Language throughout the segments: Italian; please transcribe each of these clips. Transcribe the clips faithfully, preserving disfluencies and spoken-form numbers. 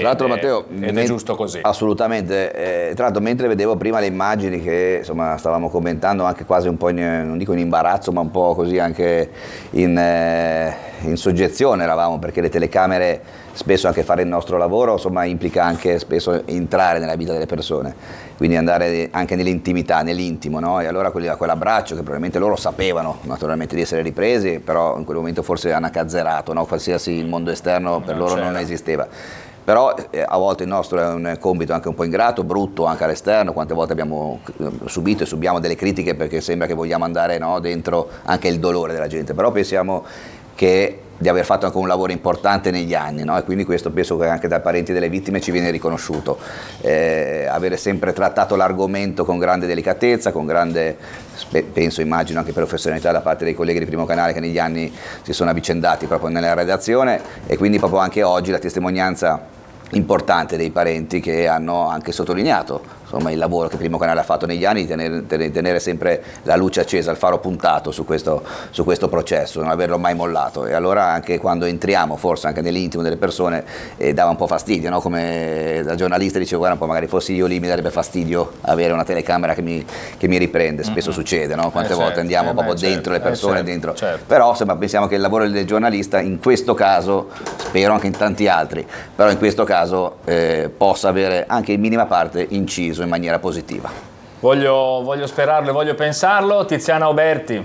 tra l'altro Matteo, ed è giusto così. Assolutamente, eh, tra l'altro mentre vedevo prima le immagini che insomma stavamo commentando anche quasi un po' in, non dico in imbarazzo ma un po' così anche in, eh, in soggezione eravamo, perché le telecamere spesso anche fare il nostro lavoro insomma implica anche spesso entrare nella vita delle persone, quindi andare anche nell'intimità, nell'intimo, no? E allora quell'abbraccio che probabilmente loro sapevano naturalmente di essere ripresi, però in quel momento forse hanno accazzerato, no? Qualsiasi il mondo esterno per loro non esisteva. Però eh, a volte il nostro è un compito anche un po' ingrato, brutto anche all'esterno, quante volte abbiamo subito e subiamo delle critiche perché sembra che vogliamo andare, no, dentro anche il dolore della gente, però pensiamo che di aver fatto anche un lavoro importante negli anni, no? E quindi questo penso che anche dai parenti delle vittime ci viene riconosciuto, eh, avere sempre trattato l'argomento con grande delicatezza, con grande, penso, immagino anche professionalità da parte dei colleghi di Primo Canale che negli anni si sono avvicendati proprio nella redazione, e quindi proprio anche oggi la testimonianza importante dei parenti che hanno anche sottolineato insomma il lavoro che Primo Canale ha fatto negli anni di tenere, tenere sempre la luce accesa, il faro puntato su questo, su questo processo, non averlo mai mollato. E allora anche quando entriamo forse anche nell'intimo delle persone eh, dava un po' fastidio, no? Come da giornalista dicevo guarda un po', magari fossi io lì mi darebbe fastidio avere una telecamera che mi, che mi riprende, spesso mm-hmm. succede, no? Quante eh volte certo, andiamo eh proprio beh, dentro certo, le persone, eh certo, dentro certo. Però insomma, pensiamo che il lavoro del giornalista in questo caso, spero anche in tanti altri, però in questo caso eh, possa avere anche in minima parte inciso in maniera positiva. Voglio, voglio sperarlo e voglio pensarlo. Tiziana Oberti.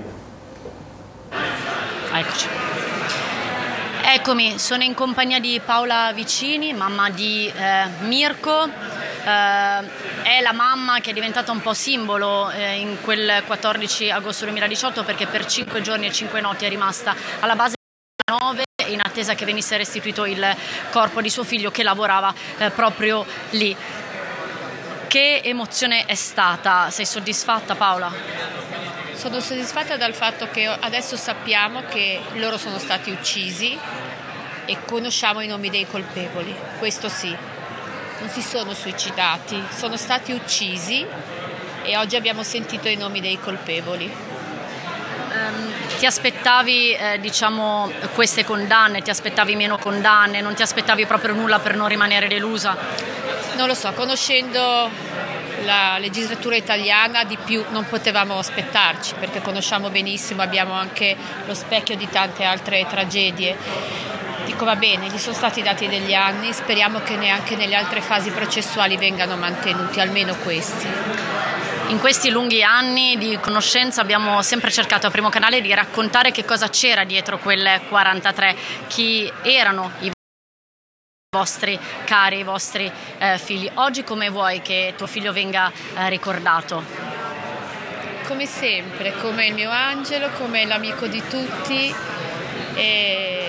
Eccoci. Eccomi, sono in compagnia di Paola Vicini, mamma di eh, Mirko. Eh, è la mamma che è diventata un po' simbolo eh, in quel quattordici agosto duemiladiciotto, perché per cinque giorni e cinque notti è rimasta alla base nove in attesa che venisse restituito il corpo di suo figlio che lavorava eh, proprio lì. Che emozione è stata? Sei soddisfatta, Paola? Sono soddisfatta dal fatto che adesso sappiamo che loro sono stati uccisi e conosciamo i nomi dei colpevoli, questo sì, non si sono suicidati, sono stati uccisi e oggi abbiamo sentito i nomi dei colpevoli. Um, ti aspettavi eh, diciamo queste condanne, ti aspettavi meno condanne, non ti aspettavi proprio nulla per non rimanere delusa? Non lo so, conoscendo la legislatura italiana di più non potevamo aspettarci, perché conosciamo benissimo, abbiamo anche lo specchio di tante altre tragedie. Dico va bene, gli sono stati dati degli anni, speriamo che neanche nelle altre fasi processuali vengano mantenuti, almeno questi. In questi lunghi anni di conoscenza abbiamo sempre cercato a Primo Canale di raccontare che cosa c'era dietro quel quarantatré, chi erano i vostri cari, i vostri eh, figli. Oggi come vuoi che tuo figlio venga eh, ricordato? Come sempre, come il mio angelo, come l'amico di tutti e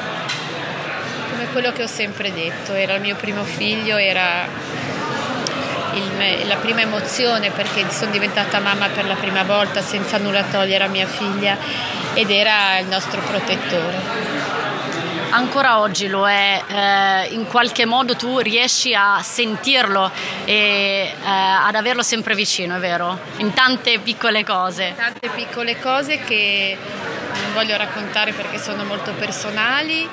come quello che ho sempre detto. Era il mio primo figlio, era il, la prima emozione perché sono diventata mamma per la prima volta senza nulla togliere a mia figlia, ed era il nostro protettore. Ancora oggi lo è, eh, in qualche modo tu riesci a sentirlo e eh, ad averlo sempre vicino, è vero? In tante piccole cose. Tante piccole cose che non voglio raccontare perché sono molto personali,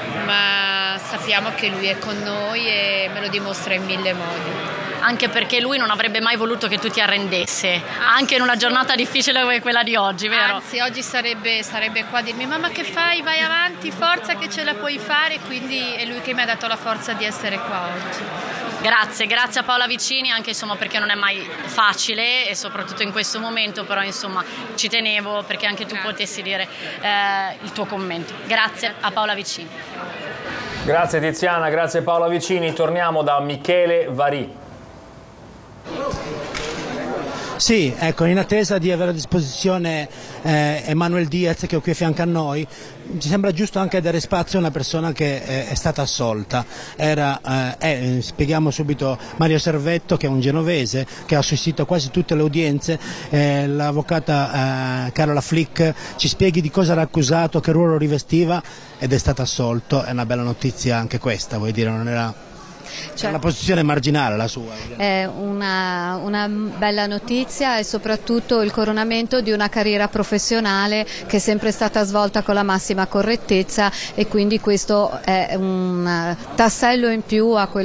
ma sappiamo che lui è con noi e me lo dimostra in mille modi. Anche perché lui non avrebbe mai voluto che tu ti arrendesse, anche in una giornata difficile come quella di oggi, vero? Anzi, oggi sarebbe, sarebbe qua a dirmi mamma che fai, vai avanti, forza che ce la puoi fare, quindi è lui che mi ha dato la forza di essere qua oggi. Grazie, grazie a Paola Vicini, anche insomma perché non è mai facile e soprattutto in questo momento, però insomma ci tenevo perché anche tu grazie. Potessi dire eh, il tuo commento. Grazie a Paola Vicini. Grazie Tiziana, grazie Paola Vicini. Torniamo da Michele Varì. Sì, ecco, in attesa di avere a disposizione eh, Emanuel Diaz che è qui a fianco a noi, ci sembra giusto anche dare spazio a una persona che eh, è stata assolta. Era, eh, eh, spieghiamo subito Mario Servetto, che è un genovese, che ha assistito a quasi tutte le udienze. Eh, l'avvocata eh, Carola Flick ci spieghi di cosa era accusato, che ruolo rivestiva, ed è stato assolto. È una bella notizia anche questa, vuoi dire, non era... Cioè, una posizione marginale la sua. È una, una bella notizia e soprattutto il coronamento di una carriera professionale che è sempre stata svolta con la massima correttezza, e quindi questo è un tassello in più a quello